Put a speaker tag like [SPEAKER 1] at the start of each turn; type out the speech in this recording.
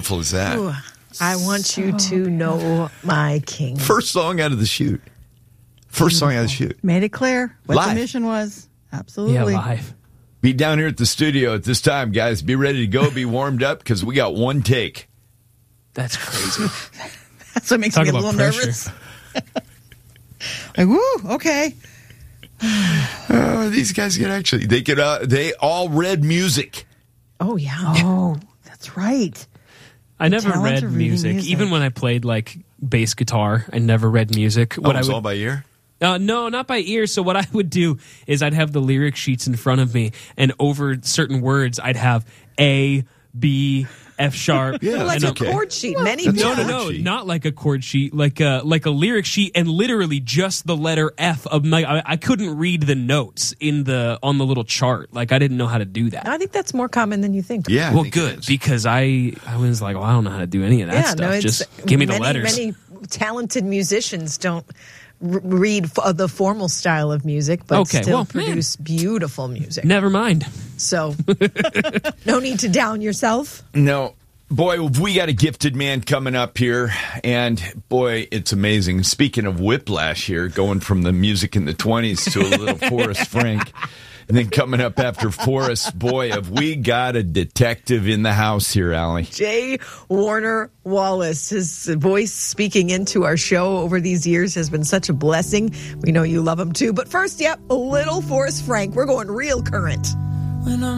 [SPEAKER 1] beautiful is that?
[SPEAKER 2] Ooh, I want you to know my king.
[SPEAKER 1] First song out of the chute. Song out of the chute.
[SPEAKER 3] Made it clear what
[SPEAKER 1] Live.
[SPEAKER 3] the mission was. Absolutely.
[SPEAKER 4] Yeah, live.
[SPEAKER 1] Be down here at the studio at this time, guys. Be ready to go. Be warmed up because we got one take.
[SPEAKER 4] That's crazy.
[SPEAKER 3] That's what makes
[SPEAKER 4] Talk
[SPEAKER 3] me a
[SPEAKER 4] about
[SPEAKER 3] little
[SPEAKER 4] pressure.
[SPEAKER 3] nervous. Like, woo, okay.
[SPEAKER 1] These guys they all read music.
[SPEAKER 2] Oh, yeah.
[SPEAKER 3] Oh, that's right.
[SPEAKER 4] I never
[SPEAKER 3] talent
[SPEAKER 4] read
[SPEAKER 3] of reading
[SPEAKER 4] music.
[SPEAKER 3] music.
[SPEAKER 4] Even when I played like bass guitar, I never read music.
[SPEAKER 1] What was all by ear?
[SPEAKER 4] No, not by ear. So what I would do is I'd have the lyric sheets in front of me, and over certain words, I'd have A, B, F sharp.
[SPEAKER 1] Yeah,
[SPEAKER 2] Like
[SPEAKER 1] that's
[SPEAKER 2] a
[SPEAKER 1] okay.
[SPEAKER 2] chord sheet. Many
[SPEAKER 1] That's
[SPEAKER 2] do.
[SPEAKER 1] a chord
[SPEAKER 4] No,
[SPEAKER 1] sheet.
[SPEAKER 4] not like a chord sheet, like a lyric sheet, and literally just the letter F of my. I couldn't read the notes on the little chart. Like I didn't know how to do that.
[SPEAKER 2] I think that's more common than you think.
[SPEAKER 1] Yeah. I
[SPEAKER 4] Well,
[SPEAKER 1] think it
[SPEAKER 4] good
[SPEAKER 1] is.
[SPEAKER 4] because I was like, well, I don't know how to do any of that stuff.
[SPEAKER 2] it's
[SPEAKER 4] Just give me the
[SPEAKER 2] many,
[SPEAKER 4] letters.
[SPEAKER 2] Many talented musicians don't read the formal style of music, but
[SPEAKER 4] Okay,
[SPEAKER 2] still
[SPEAKER 4] well,
[SPEAKER 2] produce beautiful music.
[SPEAKER 4] Never mind.
[SPEAKER 2] So, no need to down yourself.
[SPEAKER 1] No. Boy, we got a gifted man coming up here, and boy, it's amazing. Speaking of whiplash here, going from the music in the 20s to a little Forrest Frank, and then coming up after Forrest, boy, have we got a detective in the house here, Allie.
[SPEAKER 2] Jay Warner Wallace, his voice speaking into our show over these years has been such a blessing. We know you love him too. But first, a little Forrest Frank. We're going real current.
[SPEAKER 5] When I'm